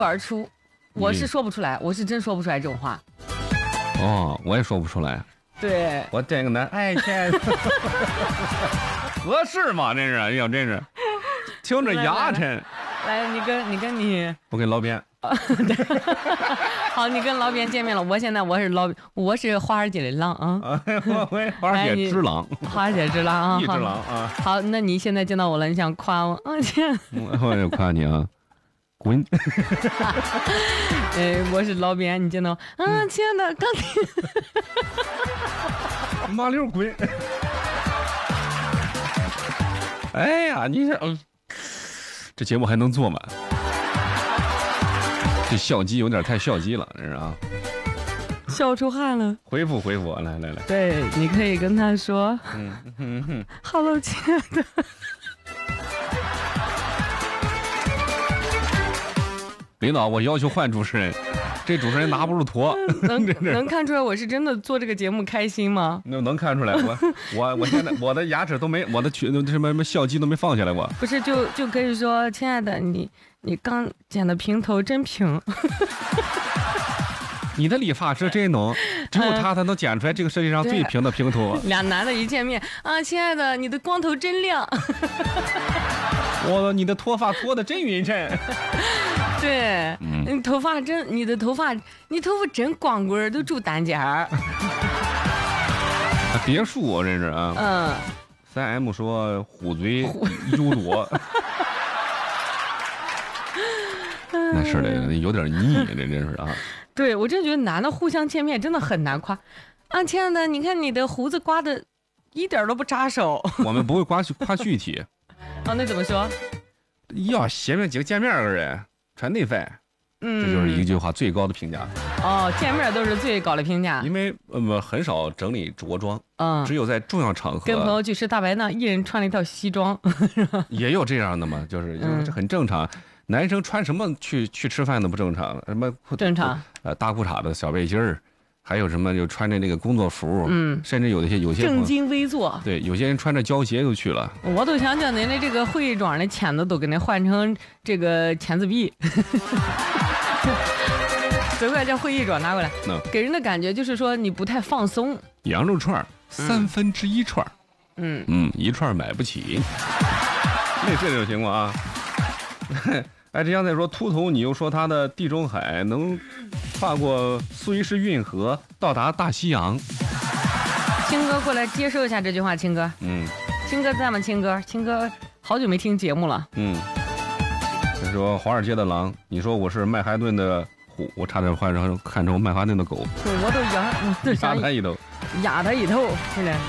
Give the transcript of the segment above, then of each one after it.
而出，我是说不出来，我是真说不出来这种话。 哦，我也说不出来。 对， 我这个男，哎，亲爱的，合适吗？这是，哎呀，真是，听着牙碜。 来，你跟我跟老边。 好，你跟老边见面了。我现在我是华尔街的狼啊。 我华尔街之狼。 华尔街之狼啊， 一只狼啊。 好，那你现在见到我了，你想夸我？ 我也夸你啊。滚！ 我是老边，你见到亲爱的，刚听。 马溜滚！哎呀，你这节目还能做吗？这笑肌有点太笑肌了，这是啊。 笑出汗了。 回复，来。 对，你可以跟他说，Hello， 亲爱的。 领导，我要求换主持人，这主持人拿不住坨。 能看出来我是真的做这个节目开心吗？ 能看出来，我现在我的牙齿都没，我的什么笑肌都没放下来，我不是就可以说，亲爱的，你刚剪的平头真平。 你的理发师真能，只有他才能剪出来这个世界上最平的平头。 俩男的一见面亲爱的，你的光头真亮。 你的脱发脱的真匀称。 对，你头发真光棍，都住单间儿。 别墅我这是啊。3M 说虎嘴幽多。那是的，有点腻，这真是啊。 对，我真觉得男的互相见面真的很难夸。亲爱的，你看你的胡子刮的一点都不扎手。 我们不会夸具体。 那怎么说？ 要前面几个见面的人传内费。这就是一句话最高的评价。 见面都是最高的评价。 因为很少整理着装，只有在重要场合。 跟朋友去吃大白呢，一人穿了一套西装。 也有这样的嘛，就是很正常。男生穿什么去吃饭都不正常，什么正常？ 大裤衩的小背心儿，还有什么就穿着那个工作服，甚至有些正襟危坐。 对，有些人穿着胶鞋都去了。 我都想叫您的这个会议装的签子都给您换成这个签字笔。最快将会议装拿过来，给人的感觉就是说你不太放松。 羊肉串1/3串，一串买不起，类似这种情况啊。哎，这样再说秃头，你又说他的地中海能跨过苏伊士运河到达大西洋。 青哥过来接受一下这句话，青哥。青哥在吗？青哥好久没听节目了。 他说华尔街的狼，你说我是曼哈顿的虎，我差点换成看成曼哈顿的狗。 我都压他一头， 压他一头，是的。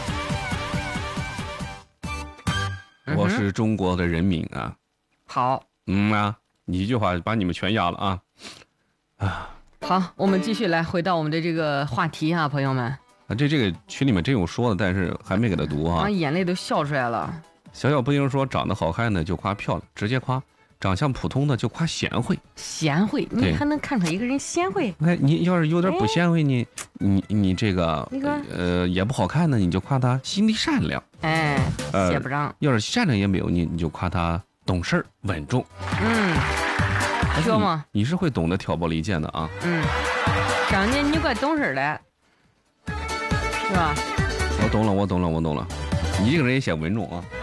我是中国的人民啊。 好。 你一句话把你们全压了啊！ 好，我们继续来回到我们的这个话题啊，朋友们。 这个群里面真有说的，但是还没给他读啊。 眼泪都笑出来了。 小布丁说，长得好看的就夸漂亮，直接夸；长相普通的就夸贤惠。 贤惠，你还能看出来一个人贤惠？ 你要是有点不贤惠，你这个也不好看呢，你就夸他心地善良。 谢不让。 要是善良也没有，你就夸他懂事稳重。 说嘛， 你是会懂得挑拨离间的啊。 长得你怪懂事的，是吧？ 我懂了。你这个人也显稳重啊。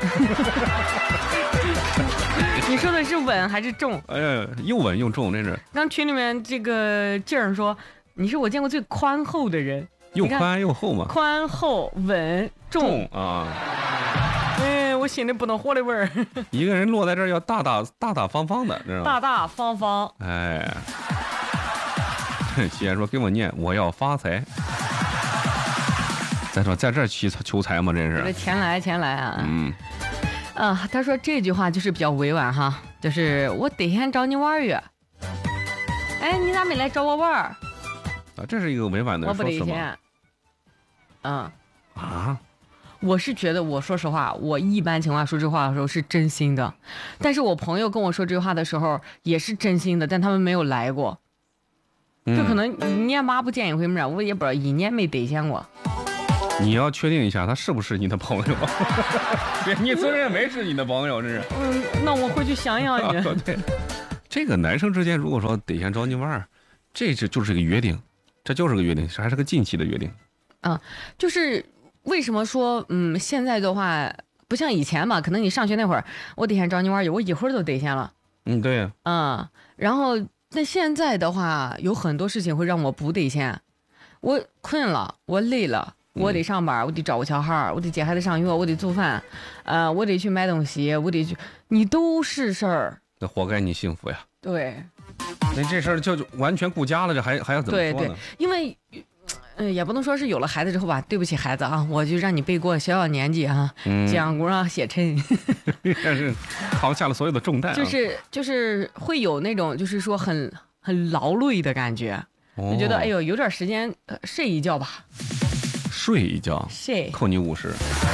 你说的是稳还是重？ 又稳又重，这是。 刚群里面这个劲儿说，你是我见过最宽厚的人。 又宽又厚嘛。 宽厚稳重啊。 我心里不能活的味儿。 一个人落在这儿要大方方的，知道吗？ 大大方方。 既然说给我念，我要发财。再说在这儿求财吗？真是。 钱来啊！他说这句话就是比较委婉哈，就是我得闲找你玩约。你咋没来找我玩？ 这是一个委婉的说什么？ 我不得闲。我是觉得，我说实话，我一般情况说这话的时候是真心的，但是我朋友跟我说这句话的时候也是真心的，但他们没有来过，就可能一年妈不见一回面，我也不知道一年没兑现过。 你要确定一下他是不是你的朋友。你自认为是你的朋友，这是。 那我回去想想去。 对， 这个男生之间如果说得先找你玩，就是个约定，这就是个约定，还是个近期的约定。 就是为什么说现在的话不像以前嘛，可能你上学那会儿，我得先找你玩，我一会儿都得先了。 对呀。 然后那现在的话，有很多事情会让我不得先，我困了，我累了。我得上班，我得照顾小孩，我得接孩子上学，我得做饭，我得去买东西，我得去，你都是事儿。 那活该你幸福呀。 对。 那这事儿就完全顾家了，这还要怎么说呢？ 对，因为，也不能说是有了孩子之后吧，对不起孩子啊，我就让你背过小年纪啊，讲过啊写称， 但是扛下了所有的重担。 就是会有那种就是说很劳累的感觉，就觉得哎呦有点时间睡一觉吧。 睡一觉，扣你50。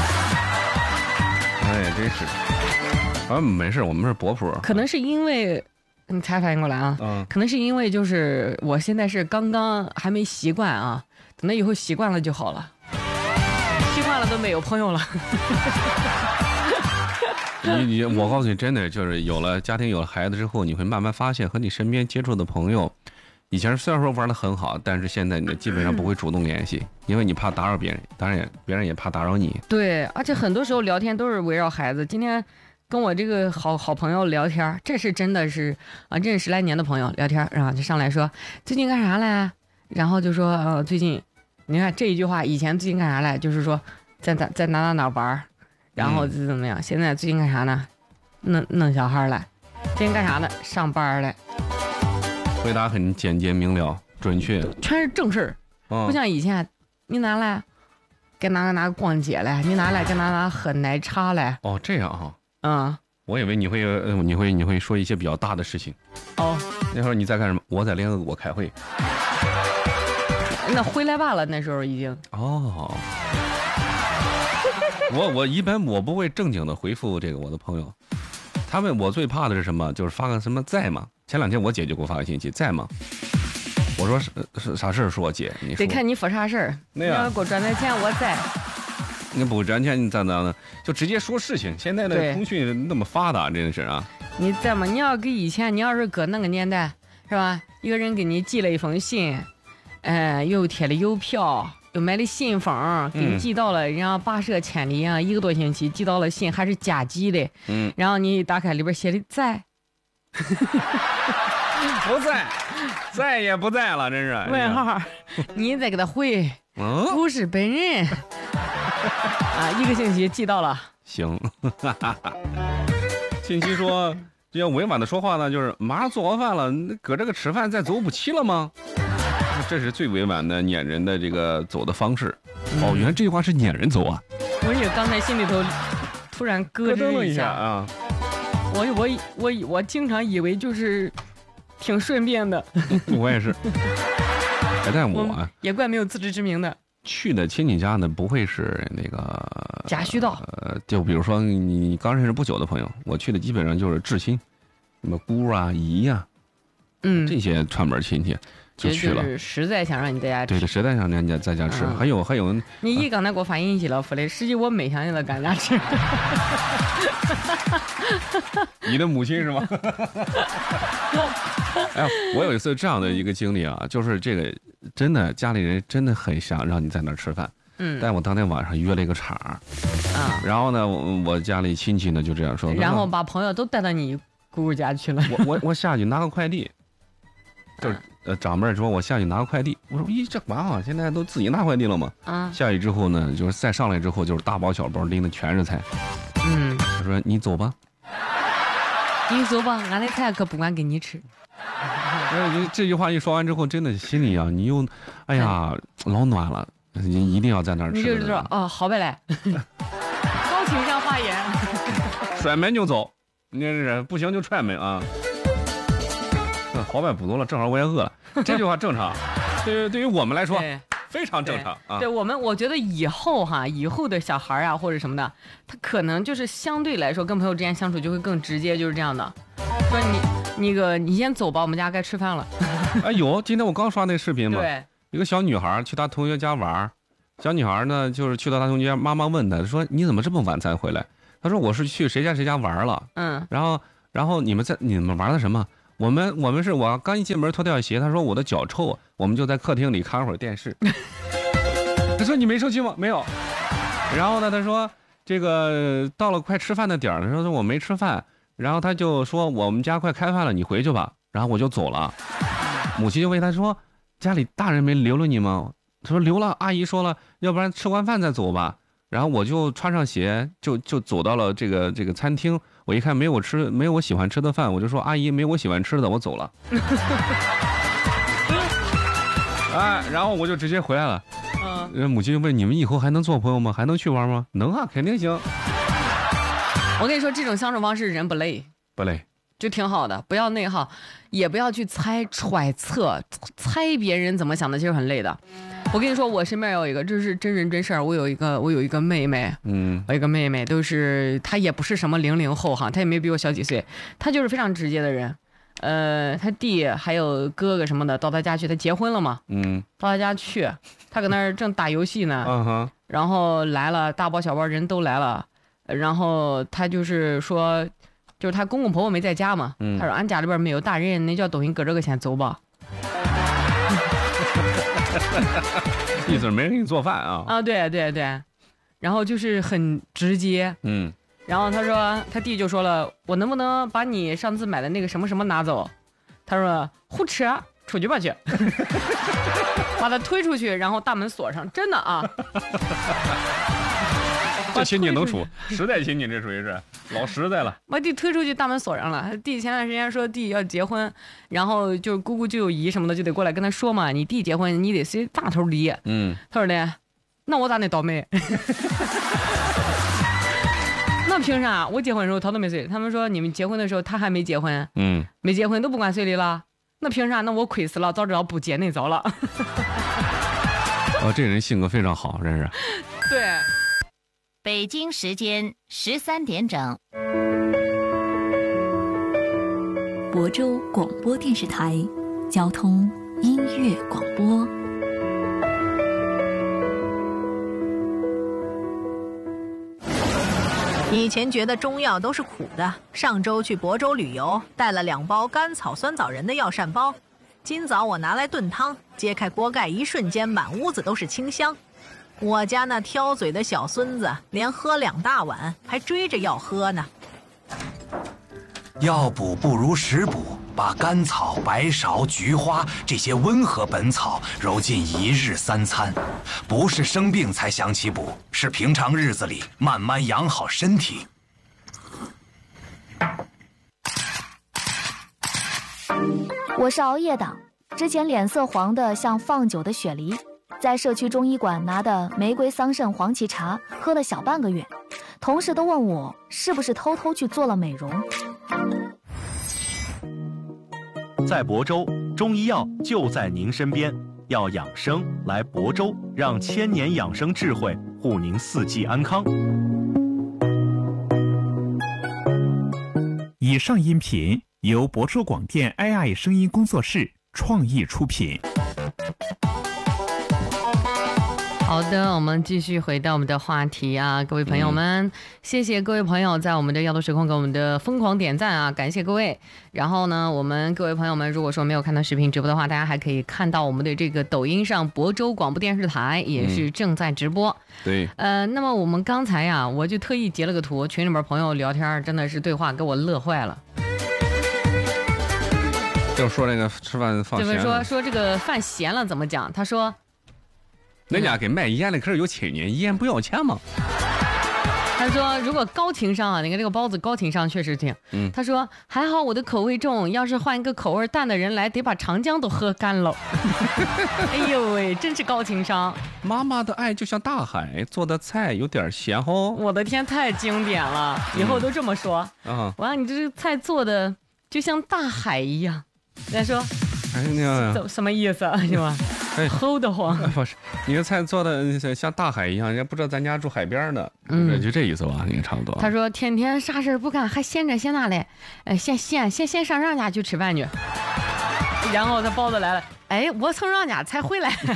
哎，真是。没事，我们是博普。 可能是因为你才反应过来啊。可能是因为就是我现在是刚刚还没习惯啊，等到以后习惯了就好了。习惯了都没有朋友了。 我告诉你，真的就是有了家庭有了孩子之后，你会慢慢发现和你身边接触的朋友。以前虽然说玩得很好，但是现在你基本上不会主动联系，因为你怕打扰别人，当然别人也怕打扰你。 对，而且很多时候聊天都是围绕孩子。今天跟我这个好朋友聊天，这是真的是认识10来年的朋友聊天，然后就上来说最近干啥嘞？然后就说最近，你看这一句话，以前最近干啥嘞？就是说在哪玩，然后怎么样？现在最近干啥呢？弄小孩了。最近干啥呢？上班了。 回答很简洁明了准确， 全是正事儿，不像以前你哪来跟哪逛街来，你哪来跟哪喝奶茶来。 这样啊。我以为你会说一些比较大的事情。那会儿你在干什么？我在联合国开会。 那回来罢了，那时候已经。 我一般我不会正经的回复这个我的朋友，他们我最怕的是什么？就是发个什么在吗？前2天我姐就给我发个信息，在吗？我说是啥事儿？说我姐，你说得看你说啥事儿。你要给我转点钱，我在。 你不转钱，你咋呢？就直接说事情。现在的通讯那么发达，真的是啊。 你在吗？你要给以前，你要是搁那个年代，是吧？一个人给你寄了一封信，又贴了邮票，又买了信封，给你寄到了，人家跋涉千里啊，1个多星期寄到了信，还是加急的。然后你打开里边写的在。 不在也不在了，真是问号。你再给他回，不是本人。1个星期寄到了。 行。信息说这样委婉的说话呢，就是马上做好饭了，搁这个吃饭再走不齐了吗？这是最委婉的撵人的这个走的方式。原来这句话是撵人走啊！ 我也刚才心里头突然咯噔了一下啊。 我经常以为就是挺顺便的。 我也是。但我也怪没有自知之明的。 去的亲戚家呢，不会是那个假虚道。 就比如说你刚认识不久的朋友，我去的基本上就是至亲，什么姑啊、姨呀，这些串门亲戚就去了。 就是实在想让你在家吃。 对，实在想让你在家吃。还有， 你刚才给我发信息了，弗雷，实际我没想让他干家吃。 你的母亲是吗？哎，我有一次这样的一个经历啊，就是这个真的家里人真的很想让你在那儿吃饭，但我当天晚上约了一个场然后呢，我家里亲戚呢就这样说， 然后把朋友都带到你姑姑家去了。 我下去拿个快递，就是长辈说我下去拿个快递，我说咦这完了，现在都自己拿快递了吗？下去之后呢，就是再上来之后就是大包小包拎的全是菜，他说你走吧。 你走吧，俺的菜可不管给你吃。 这句话一说完之后，真的心里啊，你又，哎呀，老暖了。你一定要在那儿吃。 你就是说，好呗来，高情商发言， 甩门就走，你这是不行就踹门啊。好呗，不多了，正好我也饿了。这句话正常，对于我们来说。非常正常啊！ 对我觉得以后的小孩啊或者什么的，他可能就是相对来说跟朋友之间相处就会更直接，就是这样的。说你先走吧，我们家该吃饭了。 今天我刚刷那视频嘛， 对， 一个小女孩去她同学家玩，小女孩呢就是去到她同学家，妈妈问她说你怎么这么晚才回来？她说我是去谁家玩了。然后你们玩的什么？ 我刚一进门脱掉鞋，他说我的脚臭，我们就在客厅里看会儿电视。他说你没生气吗？没有。然后呢，他说这个到了快吃饭的点儿，他说我没吃饭，然后他就说我们家快开饭了，你回去吧。然后我就走了。母亲就问他说家里大人没留了你吗？他说留了，阿姨说了，要不然吃完饭再走吧。然后我就穿上鞋就走到了这个餐厅，我一看没有我喜欢吃的饭，我就说阿姨没有我喜欢吃的，我走了。哎，然后我就直接回来了。母亲就问你们以后还能做朋友吗？还能去玩吗？能啊，肯定行。 我跟你说，这种相处方式人不累， 不累， 就挺好的。不要内耗，也不要去揣测别人怎么想的，其实很累的。我跟你说，我身边有一个，这是真人真事儿。我有一个妹妹，我有一个妹妹，都是她也不是什么00后哈，她也没比我小几岁，她就是非常直接的人。他弟还有哥哥什么的到他家去，他结婚了嘛，到他家去，他搁那儿正打游戏呢，然后来了大包小包人都来了，然后他就是说，就是他公公婆婆没在家嘛，他说俺家里边没有大人，那叫东西搁这个先走吧。 意思没人给你做饭啊？ 啊，对对对，然后就是很直接，然后他说他弟就说了，我能不能把你上次买的那个什么什么拿走？他说胡吃，出去吧去。把他推出去，然后大门锁上，真的啊。 这亲戚能处，实在亲戚，这属于是老实在了。 把弟推出去，大门锁上了。弟前段时间说弟要结婚，然后就是姑姑舅舅姨什么的就得过来跟他说嘛，你弟结婚你得随大头礼。他说的，那我咋那倒霉？那凭啥？我结婚的时候他都没随。他们说你们结婚的时候他还没结婚，没结婚都不管随礼了。那凭啥？那我亏死了，早知道不结那早了。 这人性格非常好，真是。 对。 北京时间13点整。 亳州广播电视台交通音乐广播。 以前觉得中药都是苦的，上周去亳州旅游，带了2包甘草酸枣仁的药膳包。今早我拿来炖汤，揭开锅盖，一瞬间满屋子都是清香。我家那挑嘴的小孙子连喝2大碗，还追着要喝呢。 药补不如食补，把甘草、白芍、菊花这些温和本草揉进1日3餐，不是生病才想起补，是平常日子里慢慢养好身体。 我是熬夜党，之前脸色黄的像放久的雪梨，在社区中医馆拿的玫瑰桑葚黄芪茶喝了小半个月，同事都问我是不是偷偷去做了美容。 在亳州，中医药就在您身边，要养生来亳州，让1000年养生智慧护您4季安康。 以上音频由亳州广电 AI 声音工作室创意出品。 好的，我们继续回到我们的话题啊，各位朋友们，谢谢各位朋友在我们的亚洲时空给我们的疯狂点赞啊，感谢各位。然后呢，我们各位朋友们如果说没有看到视频直播的话，大家还可以看到我们的这个抖音上亳州广播电视台也是正在直播。 对， 那么我们刚才呀，我就特意截了个图，群里面朋友聊天真的是对话给我乐坏了。 就说那个吃饭放咸了， 说这个饭咸了怎么讲？他说。 人家给卖盐的可是有亲戚，盐不要钱吗？ 他说如果高情商啊，你看这个包子高情商确实挺。他说还好我的口味重，要是换一个口味淡的人来，得把长江都喝干了。哎呦喂，真是高情商。 妈妈的爱就像大海，做的菜有点咸哦。 我的天，太经典了，以后都这么说。哇，你这菜做的就像大海一样。再说，什么意思啊？是吧？齁得慌。 不是，你的菜做的像大海一样，人家不知道咱家住海边呢。就这意思吧，应该差不多。 他说天天啥事不干，还闲着闲哪嘞？先上让家去吃饭去。然后他包子来了，哎，我从让家才回来。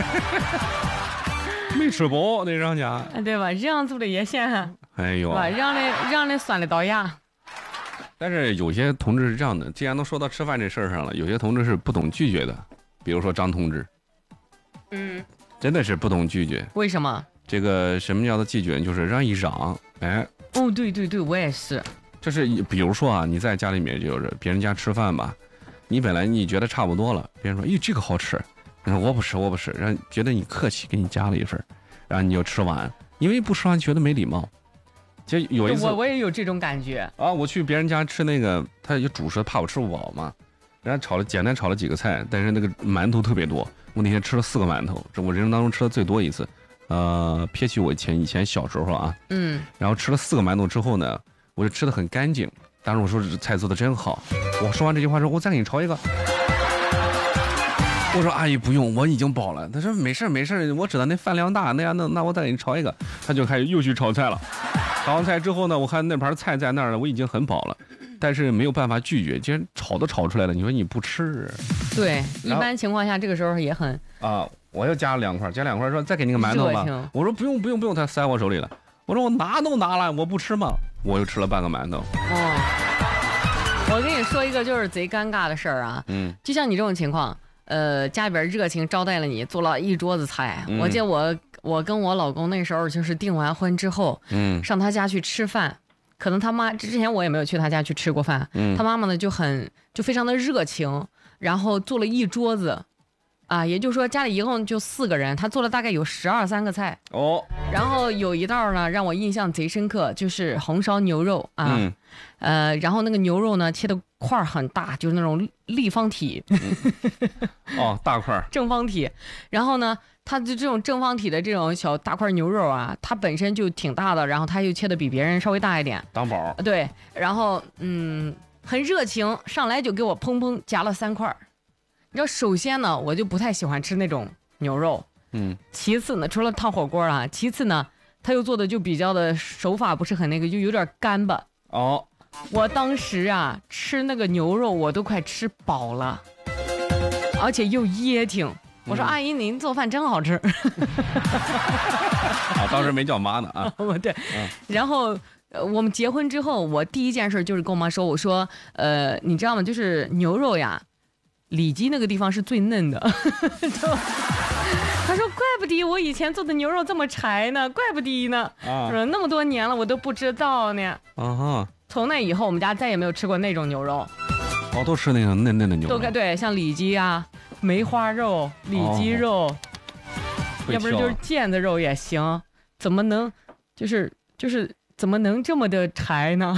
没吃饱那让家， 对吧？让做的也咸。 哎呦， 让的酸的倒牙。 但是有些同志是这样的，既然都说到吃饭这事儿上了，有些同志是不懂拒绝的，比如说张同志，真的是不懂拒绝。 为什么？ 这个什么叫做拒绝？就是让一嚷，哎， 哦，对对对，我也是。 就是比如说啊，你在家里面就是别人家吃饭吧，你本来你觉得差不多了，别人说，咦，这个好吃，然后我不吃，然后觉得你客气，给你加了一份，然后你就吃完，因为不吃完觉得没礼貌。就有一次我也有这种感觉啊，我去别人家吃那个，他就主食怕我吃不饱嘛，人家简单炒了几个菜，但是那个馒头特别多，我那天吃了4个馒头，这我人生当中吃的最多一次。撇去我以前小时候啊，然后吃了4个馒头之后呢，我就吃的很干净。当时我说这菜做的真好，我说完这句话之后，我再给你炒一个。我说阿姨不用，我已经饱了。他说没事，我知道那饭量大，那我再给你炒一个。他就开始又去炒菜了。炒完菜之后呢，我看那盘菜在那儿，我已经很饱了，但是没有办法拒绝，既然炒都炒出来了，你说你不吃？ 对，一般情况下这个时候也很啊，我又加了2块，说再给你个馒头吧。我说不用，他塞我手里了。我说我拿都拿了，我不吃吗？我又吃了半个馒头。 我跟你说一个就是贼尴尬的事儿啊，就像你这种情况，家里边热情招待了你，做了一桌子菜。我记得我跟我老公那时候就是订完婚之后，上他家去吃饭，可能他妈之前我也没有去他家去吃过饭，他妈妈呢就非常的热情，然后做了一桌子。啊，也就是说家里一共就4个人，他做了大概有12、13个菜哦。然后有一道呢让我印象贼深刻，就是红烧牛肉啊，然后那个牛肉呢切的块很大，就是那种立方体， 哦，大块正方体。然后呢，它就这种正方体的这种小大块牛肉啊，它本身就挺大的，然后它又切的比别人稍微大一点， 当宝。 对，然后很热情，上来就给我砰夹了3块。你知道，首先呢，我就不太喜欢吃那种牛肉，其次呢，除了烫火锅啊，其次呢，他又做的就比较的手法不是很那个，就有点干巴。哦，我当时啊吃那个牛肉，我都快吃饱了，而且又噎挺。我说阿姨，您做饭真好吃。 啊，当时没叫妈呢啊。 对，然后。我们结婚之后，我第一件事就是跟我妈说，我说，你知道吗？就是牛肉呀。里脊那个地方是最嫩的，他说怪不得我以前做的牛肉这么柴呢，怪不得呢，说那么多年了我都不知道呢。从那以后我们家再也没有吃过那种牛肉， 都吃那个嫩的牛肉， 对，像里脊啊、梅花肉、里脊肉，要不然就是腱子肉也行，怎么能就是怎么能这么的柴呢？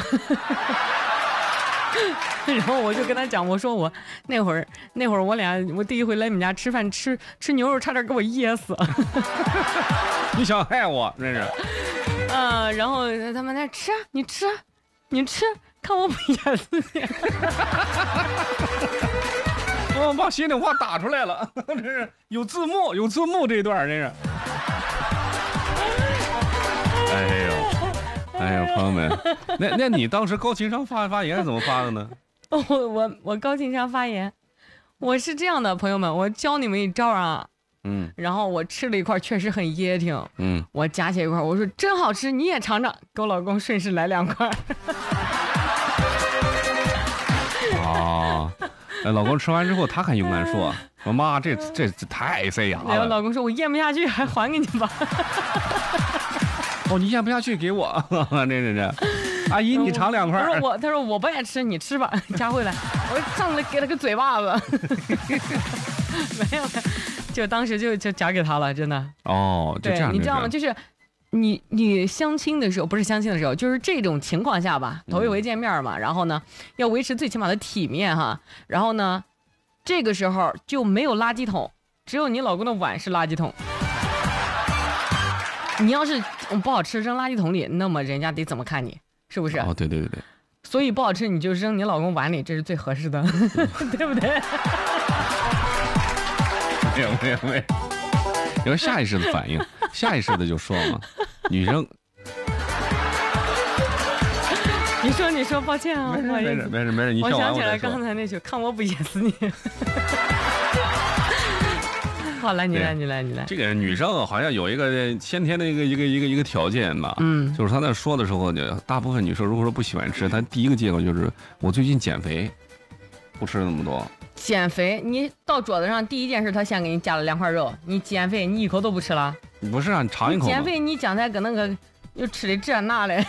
然后我就跟他讲，我说我那会儿我第一回来你们家吃饭，吃牛肉差点给我噎死。 你想害我真是。 然后他们在吃，你吃，看我不噎死你。 我把心里话打出来了，真是有字幕这一段真是。哎呀，朋友们，那你当时高情商发言是怎么发的呢？ 我高情商发言，我是这样的，朋友们，我教你们一招啊。然后我吃了一块，确实很噎挺。我夹起一块，我说真好吃，你也尝尝。给我老公顺势来2块。 哦，老公吃完之后，他很勇敢说：“我妈，这太塞牙了。” 然后老公说：“我咽不下去，还还给你吧。” 哦，你咽不下去给我，这，阿姨你尝2块。 他说我不爱吃，你吃吧，夹回来。我上来给他个嘴巴子，没有，就当时就夹给他了，真的。 哦，就这样。 你知道吗？就是你相亲的时候，不是相亲的时候，就是这种情况下吧，头一回见面嘛，然后呢要维持最起码的体面哈，然后呢这个时候就没有垃圾桶，只有你老公的碗是垃圾桶。你要是不好吃扔垃圾桶里，那么人家得怎么看你？是不是？ 哦，对。 所以不好吃你就扔你老公碗里，这是最合适的，对不对？ 没有，有下意识的反应，下意识的就说嘛，女生。 你说，抱歉啊，不好意思， 没事，你笑完我想起来刚才那句，看我不噎死你。 好，来你来。 这个女生好像有一个先天的一个条件吧，就是她在说的时候呢，大部分女生如果说不喜欢吃，她第一个借口就是我最近减肥，不吃那么多。 减肥，你到桌子上第一件事，他先给你加了2块肉，你减肥，你一口都不吃了？ 不是啊，你尝一口。 减肥，你刚才搁那个又吃的这那嘞。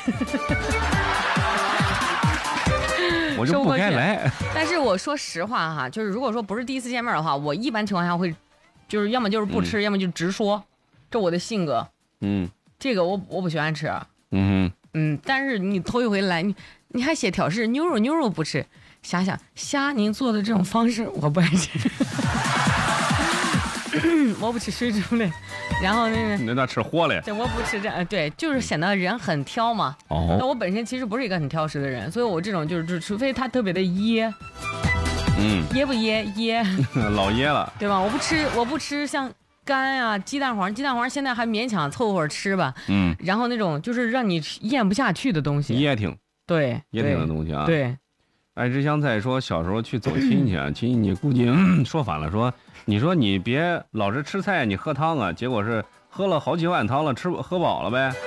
我就不该来。 但是我说实话哈，就是如果说不是第一次见面的话，我一般情况下会，就是要么就是不吃，要么就直说，这我的性格。这个我不喜欢吃。但是你头一回来，你还写挑食，牛肉不吃。想想虾，您做的这种方式我不爱吃，我不吃水煮的，然后那吃活嘞？ 对，我不吃这，对，就是显得人很挑嘛。那我本身其实不是一个很挑食的人，所以我这种就是除非他特别的噎，噎不噎？噎， 老噎了， 对吧？我不吃像肝啊、鸡蛋黄现在还勉强凑合吃吧。然后那种就是让你咽不下去的东西， 噎挺， 对， 噎挺的东西啊， 对。 爱之香在说小时候去走亲戚啊，亲戚你估计说反了，说你说你别老是吃菜，你喝汤啊，结果是喝了好几碗汤了，喝饱了呗，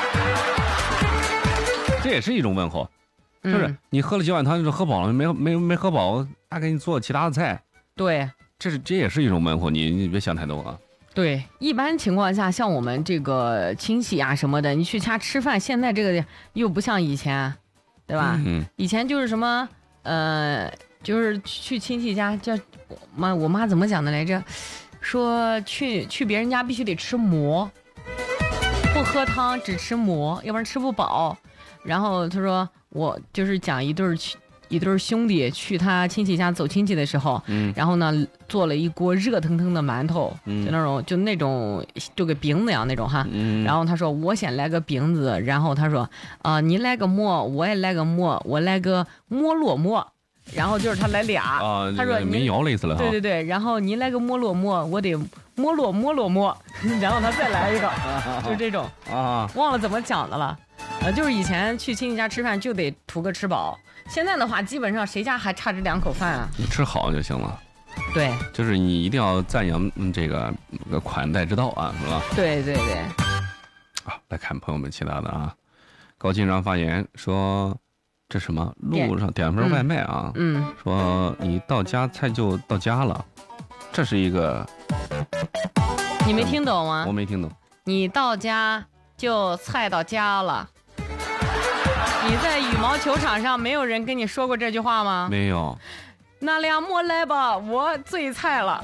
这也是一种问候，就是你喝了几碗汤就是喝饱了，没喝饱，他给你做其他的菜， 对， 这也是一种问候，你别想太多啊。 对，一般情况下，像我们这个亲戚啊什么的，你去家吃饭，现在这个又不像以前，对吧？以前就是什么。就是去亲戚家，叫我妈怎么讲的来着？说去别人家必须得吃馍，不喝汤，只吃馍，要不然吃不饱。然后他说我就是讲一对兄弟去他亲戚家走亲戚的时候，然后呢做了一锅热腾腾的馒头，就那种就跟饼子一样那种哈，然后他说我先来个饼子，然后他说你来个馍，我也来个馍，我来个馍烙馍，然后就是他来俩，他说民谣类似了， 对，然后你来个馍烙馍，我得馍烙馍，然后他再来一个，就这种忘了怎么讲的了，就是以前去亲戚家吃饭就得图个吃饱。现在的话，基本上谁家还差这2口饭啊？ 你吃好就行了。 对， 就是你一定要赞扬这个款待之道啊，是吧？ 对。 来看朋友们其他的啊。高进章发言说：“这什么路上点份外卖啊？说你到家菜就到家了，这是一个…… 你没听懂吗？ 我没听懂。 你到家就菜到家了。”你在羽毛球场上没有人跟你说过这句话吗？ 没有。 那俩馍来吧，我最菜了。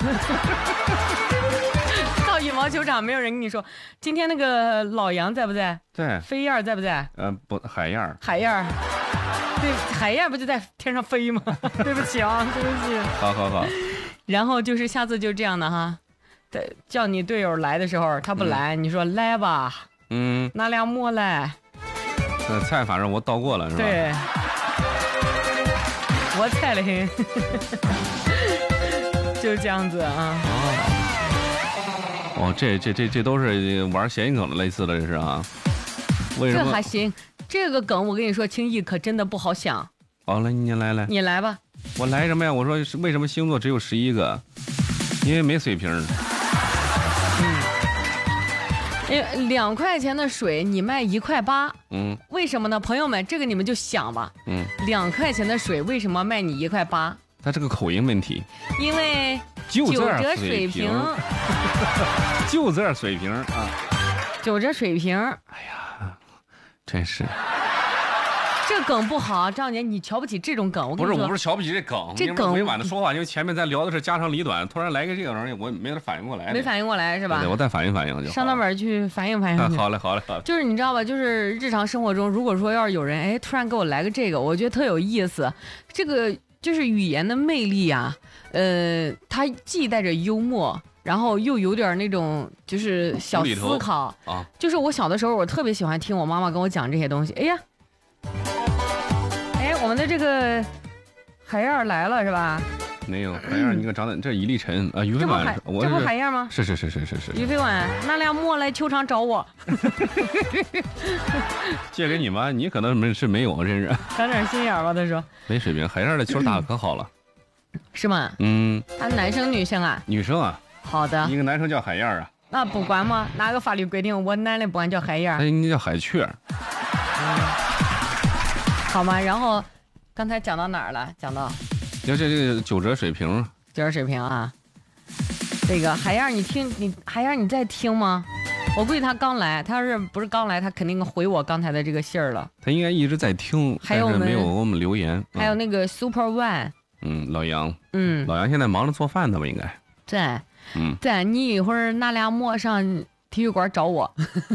到羽毛球场没有人跟你说，今天那个老杨在不在？ 在。 飞燕在不在？ 不，海燕。 海燕，对，海燕不就在天上飞吗？对不起啊，对不起。 好。 然后就是下次就这样的哈，叫你队友来的时候他不来，你说来吧，拿俩馍来。 菜反正我倒过了是吧？ 对，我菜了很，就这样子啊。这都是玩谐音梗的类似的，这是啊。为什么？这还行，这个梗我跟你说，轻易可真的不好想。 好了，你来， 你来吧。 我来什么呀？我说为什么星座只有11个？因为没水瓶。 2块钱的水你卖1块8，为什么呢？朋友们，这个你们就想吧，2块钱的水为什么卖你1块8？ 它这个口音问题， 因为就这水平， 就这水平啊， 就这水平。 哎呀，真是。 这梗不好，张姐，你瞧不起这种梗。我不是瞧不起这梗，这梗委婉的说话，因为前面咱聊的是家长里短，突然来个这个玩意儿，我没得反应过来。 没反应过来是吧？ 对，我再反应就上那边去反应。 好嘞。 就是你知道吧？就是日常生活中，如果说要是有人突然给我来个这个，我觉得特有意思。这个就是语言的魅力啊，它既带着幽默，然后又有点那种就是小思考啊。就是我小的时候，我特别喜欢听我妈妈跟我讲这些东西。哎呀。我们的这个海燕来了是吧？ 没有海燕，你可长得这一粒尘啊！于飞晚， 这不海燕吗？ 是。 于飞晚，拿俩馍来球场找我。 借给你吗？你可能是没有，真是。 长点心眼吧，他说。 没水平，海燕的球打得可好了。 是吗？他男生女生啊？ 女生啊。 好的。 一个男生叫海燕啊。 那不管吗？哪个法律规定我男的不管叫海燕？ 那应该叫海雀。 好吗？然后刚才讲到哪儿了？讲到这个九折水平。 九折水平啊！这个海燕，海燕你在听吗？我估计他刚来，他要是不是刚来，他肯定回我刚才的这个信儿了。 他应该一直在听，但是没有给我们留言。 还有那个 Super One， 老杨， 老杨现在忙着做饭呢吧？应该。 在，在，你一会儿拿俩馍上体育馆找我。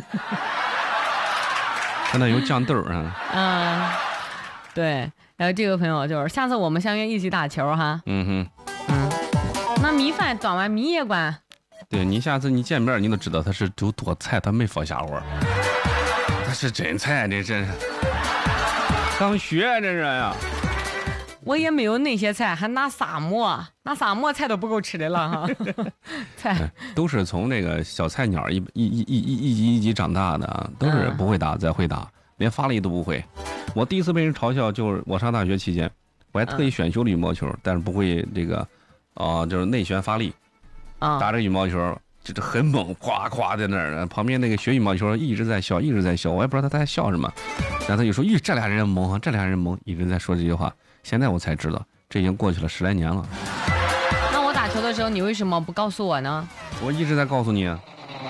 看到有酱豆啊。 对。然后这个朋友就是下次我们相约一起打球哈。那米饭端完米也管。 对，你下次你见面你都知道他是有多菜，他没放瞎话，他是真菜，这真是刚学这是呀。 我也没有那些菜，还拿撒馍，拿撒馍菜都不够吃的了哈。菜都是从那个小菜鸟一级一级长大的啊，都是不会打再会打，连发力都不会。我第一次被人嘲笑就是我上大学期间，我还特意选修了羽毛球，但是不会这个就是内旋发力。打这羽毛球就是很猛，夸夸在那儿，旁边那个学羽毛球一直在笑，我也不知道他在笑什么，然后他就说：“咦，这俩人萌，一直在说这句话。现在我才知道，这已经过去了10来年了。 那我打球的时候，你为什么不告诉我呢？ 我一直在告诉你啊。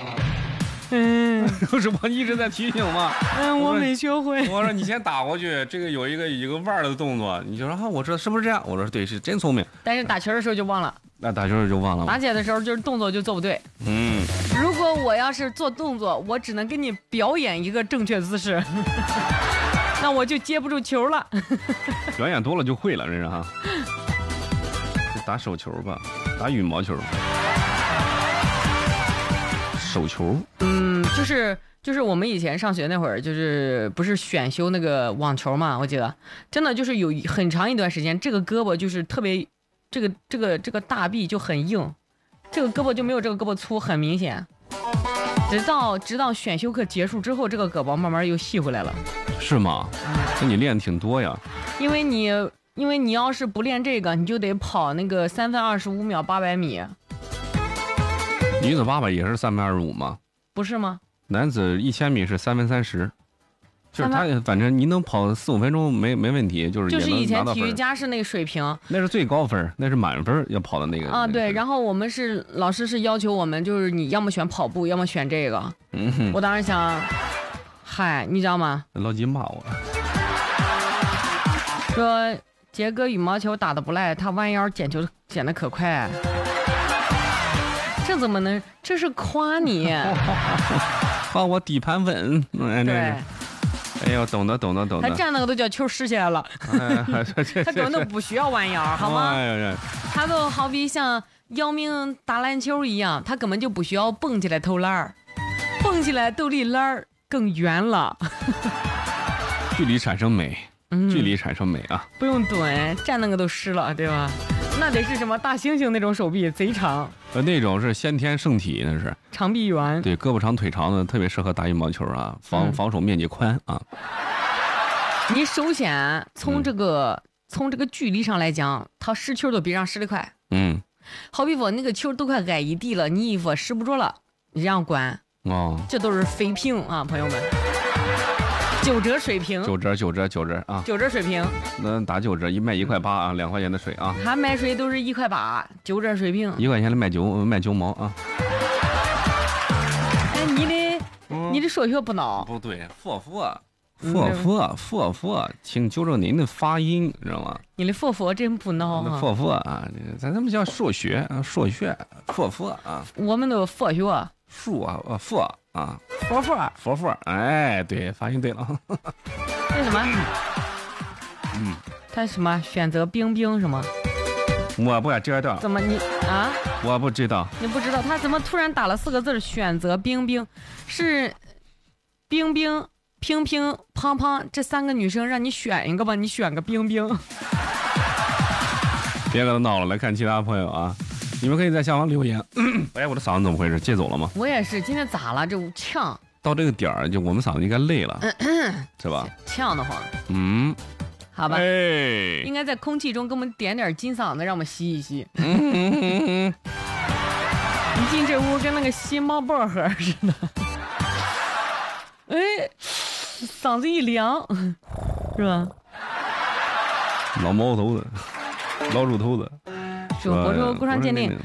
就是我一直在提醒嘛。 我没学会。 我说你先打过去，这个有一个腕的动作，你就说我知道是不是这样？我说对，是真聪明。 但是打球的时候就忘了。 那打球就忘了。 打起来的时候就是动作就做不对。如果我要是做动作，我只能给你表演一个正确姿势，那我就接不住球了。 表演多了就会了，这是哈。就打手球吧，打羽毛球。手球， 就是我们以前上学那会儿，就是不是选修那个网球嘛？我记得真的就是有很长一段时间，这个胳膊就是特别，这个大臂就很硬，这个胳膊就没有这个胳膊粗，很明显。直到选修课结束之后，这个胳膊慢慢又细回来了。是吗？那你练挺多呀。 因为你要是不练这个，你就得跑那个3分25秒800米。 女子800也是3分25吗？ 不是吗？ 男子1000米是3分30，就是他反正你能跑4、5分钟没问题，就是以前体育家是那个水平， 那是最高分，那是满分要跑的那个啊。对，然后我们老师是要求我们就是你要么选跑步，要么选这个。我当时想，嗨，你知道吗？ 老几骂我， 说杰哥羽毛球打得不赖，他弯腰捡球捡得可快。这怎么能？这是夸你， 夸我底盘稳。 对， 哎呦，懂得。 他站那个都叫球拾起来了，他根本都不需要弯腰，好吗？他都好比像姚明打篮球一样，他根本就不需要蹦起来投篮，蹦起来都离篮更远了。 距离产生美，距离产生美啊！ 不用蹲，站那个都湿了，对吧？那得是什么大猩猩那种手臂，贼长。 那种是先天圣体，那是长臂猿。对， 胳膊长腿长的，特别适合打羽毛球啊，防守面积宽啊。 你首先从这个距离上来讲，他失球都比让失得快。好比说那个球都快挨一地了，你衣服拾不着了，你这样管。这都是非平啊，朋友们。9折水平，9折啊！9折水平， 那打9折，卖1块8啊，2块钱的水啊。 他卖水都是1块8，9折水平 ，1块钱的卖9毛啊。 哎，你的数学不孬。 不对，佛，请纠正您的发音，知道吗？ 你的佛真不孬啊。 佛啊，咱们叫数学，佛啊。 我们都佛学。 数啊，佛啊，佛，哎，对，发音对了。 那什么？他什么选择冰什么？ 我不知道。 怎么你啊？ 我不知道。 你不知道他怎么突然打了4个字选择冰？是冰、平、胖这3个女生让你选一个吧，你选个冰。 别跟他闹了，来看其他朋友啊。你们可以在下方留言。哎，我的嗓子怎么回事？借走了吗？ 我也是，今天咋了？这呛。 到这个点儿，就我们嗓子应该累了，是吧？ 呛得慌。好吧。应该在空气中给我们点金嗓子，让我们吸一吸。 跟那个吸猫薄荷似的。哎，嗓子一凉，是吧？ 老猫头子，老鼠头子。 就亳州工商鉴定